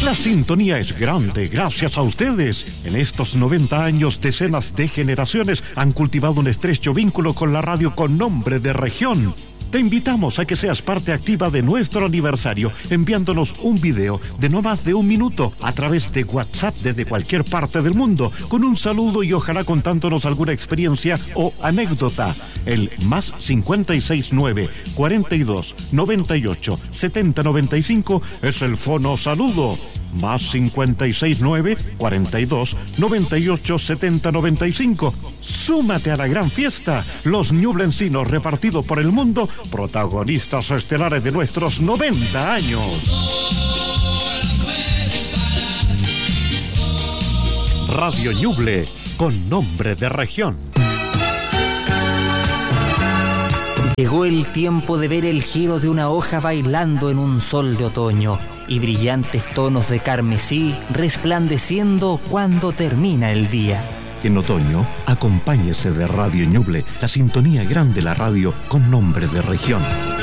La sintonía es grande gracias a ustedes. En estos 90 años, decenas de generaciones han cultivado un estrecho vínculo con la radio con nombre de región. Te invitamos a que seas parte activa de nuestro aniversario enviándonos un video de no más de 1 minuto a través de WhatsApp desde cualquier parte del mundo con un saludo y ojalá contándonos alguna experiencia o anécdota. El más 569 42 98 70 95 es el fono saludo. Más 569 42 98 70 95. Súmate a la gran fiesta. Los ñublencinos repartidos por el mundo, protagonistas estelares de nuestros 90 años. Radio Ñuble, con nombre de región. Llegó el tiempo de ver el giro de una hoja bailando en un sol de otoño y brillantes tonos de carmesí resplandeciendo cuando termina el día. En otoño, acompáñese de Radio Ñuble, la sintonía grande de la radio con nombre de región.